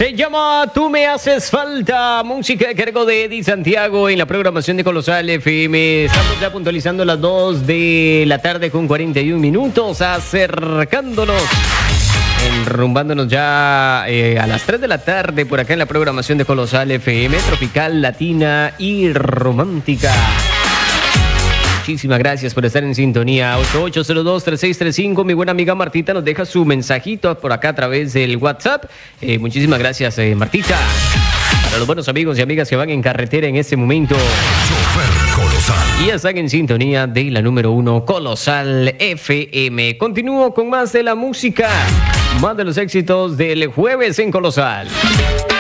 Se llama Tú me haces falta, música a cargo de Eddie Santiago en la programación de Colosal FM. Estamos ya puntualizando las 2 de la tarde con 41 minutos, acercándonos, enrumbándonos ya a las 3 de la tarde por acá en la programación de Colosal FM, tropical, latina y romántica. Muchísimas gracias por estar en sintonía. 8802-3635. Mi buena amiga Martita nos deja su mensajito por acá a través del WhatsApp. Muchísimas gracias, Martita. Para los buenos amigos y amigas que van en carretera en este momento. Chofer Colosal. Y ya están en sintonía de la número 1, Colosal FM. Continúo con más de la música. Más de los éxitos del jueves en Colosal.